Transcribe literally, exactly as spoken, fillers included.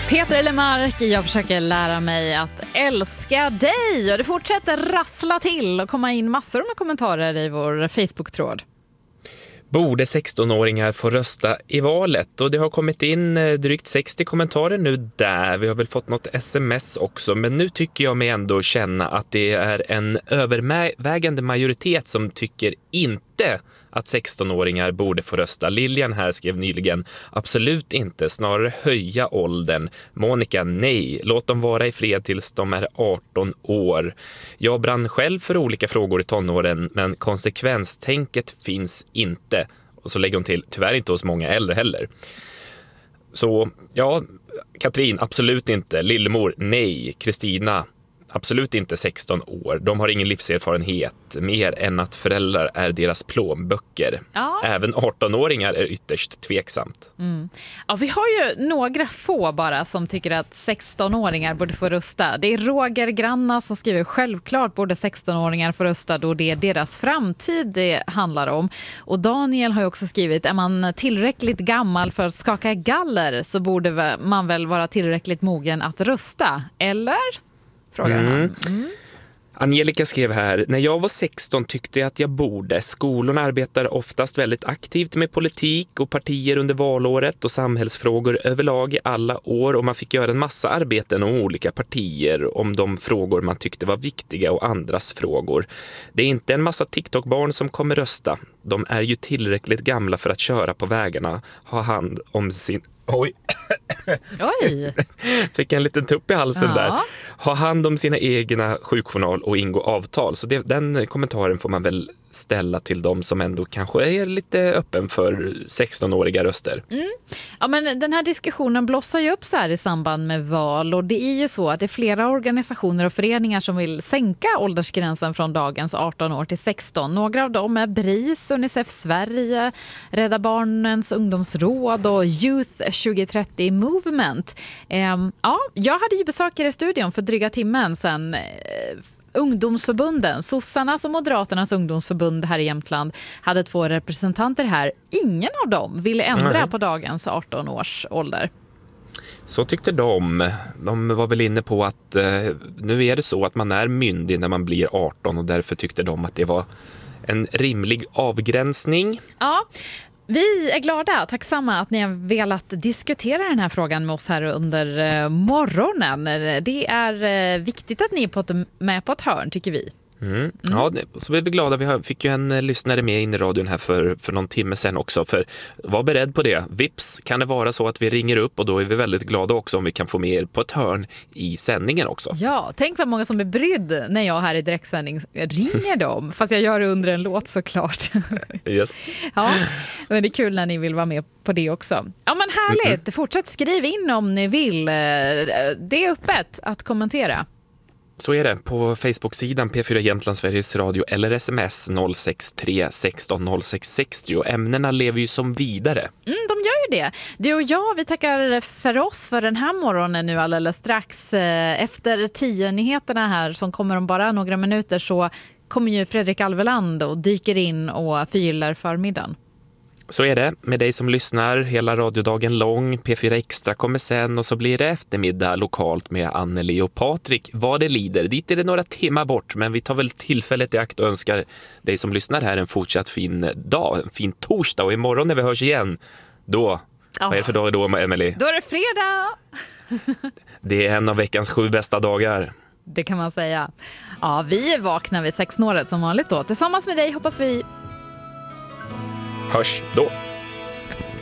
Peter Lemark, jag försöker lära mig att älska dig och det fortsätter rassla till och komma in massor med kommentarer i vår Facebook-tråd. Borde sextonåringar få rösta i valet? Och det har kommit in drygt sextio kommentarer nu där. Vi har väl fått något sms också. Men nu tycker jag mig ändå känna att det är en övervägande majoritet som tycker inte att sextonåringar borde få rösta. Lilian här skrev nyligen, absolut inte, snarare höja åldern. Monica, nej, låt dem vara i fred tills de är arton år. Jag brann själv för olika frågor i tonåren, men konsekvenstänket finns inte. Och så lägger hon till, tyvärr inte hos många äldre heller. Så, ja, Katrin, absolut inte. Lillemor, nej. Kristina, absolut inte sexton år. De har ingen livserfarenhet mer än att föräldrar är deras plånböcker. Ja. Även artonåringar är ytterst tveksamt. Mm. Ja, vi har ju några få bara som tycker att sextonåringar borde få rösta. Det är Roger Granna som skriver, självklart borde sextonåringar få rösta då det är deras framtid det handlar om. Och Daniel har ju också skrivit, är man tillräckligt gammal för att skaka galler så borde man väl vara tillräckligt mogen att rösta, eller? Frågar mm. han. Mm. Angelica skrev här, när jag var sexton tyckte jag att jag borde. Skolorna arbetar oftast väldigt aktivt med politik och partier under valåret och samhällsfrågor överlag i alla år, och man fick göra en massa arbeten om olika partier, om de frågor man tyckte var viktiga och andras frågor. Det är inte en massa TikTok-barn som kommer rösta. De är ju tillräckligt gamla för att köra på vägarna, ha hand om sin... Oj. Oj. Fick en liten tupp i halsen ja. där. Ha hand om sina egna sjukjournal och ingå avtal. Så det, den kommentaren får man väl ställa till dem som ändå kanske är lite öppen för sextonåriga röster. Mm. Ja, men den här diskussionen blossar ju upp så här i samband med val, och det är ju så att det är flera organisationer och föreningar som vill sänka åldersgränsen från dagens arton år till sexton. Några av dem är BRIS, Unicef Sverige, Rädda Barnens ungdomsråd och Youth tjugo trettio Movement. Ehm, ja, jag hade ju besökare i studion för dryga timmen sedan. Ungdomsförbunden, Sossarnas och Moderaternas ungdomsförbund här i Jämtland hade två representanter här. Ingen av dem ville ändra Nej. på dagens arton års ålder. Så tyckte de. De var väl inne på att eh, nu är det så att man är myndig när man blir arton, och därför tyckte de att det var en rimlig avgränsning. Ja. Vi är glada och tacksamma att ni har velat diskutera den här frågan med oss här under morgonen. Det är viktigt att ni är med på ett hörn, tycker vi. Mm. Mm. Ja, så är vi glada. Vi fick ju en lyssnare med in i radion här för, för någon timme sedan också. För var beredd på det. Vips kan det vara så att vi ringer upp, och då är vi väldigt glada också om vi kan få med er på ett hörn i sändningen också. Ja, tänk vad många som är brydd när jag här i direktsändning ringer dem. Fast jag gör det under en låt såklart. Yes. Ja, men det är kul när ni vill vara med på det också. Ja, men härligt. Mm-mm. Fortsätt skriv in om ni vill. Det är öppet att kommentera. Så är det på Facebook-sidan P fyra Jämtland Sveriges Radio eller sms noll sex tre sexton noll sex sextio. Ämnena lever ju som vidare. Mm, de gör ju det. Du och jag, vi tackar för oss för den här morgonen nu alldeles strax. Efter tio nyheterna här som kommer om bara några minuter så kommer ju Fredrik Alveland och dyker in och förgyllar förmiddagen. Så är det med dig som lyssnar hela radiodagen lång. P fyra Extra kommer sen, och så blir det eftermiddag lokalt med Anneli och Patrik. Vad det lider. Dit är det några timmar bort, men vi tar väl tillfället i akt och önskar dig som lyssnar här en fortsatt fin dag, en fin torsdag. Och imorgon när vi hörs igen, då, oh. vad är det för dag då, Emily? Då är det fredag! Det är en av veckans sju bästa dagar. Det kan man säga. Ja, vi är vakna vid sexsnåret som vanligt då. Tillsammans med dig hoppas vi. Hörs då.